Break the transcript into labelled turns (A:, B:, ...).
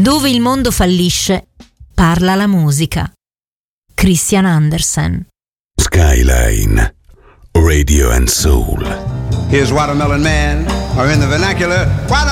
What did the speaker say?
A: Dove il mondo fallisce, parla la musica. Christian Andersen.
B: Skyline, Radio and Soul.
C: Here's Watermelon Man, or in the vernacular,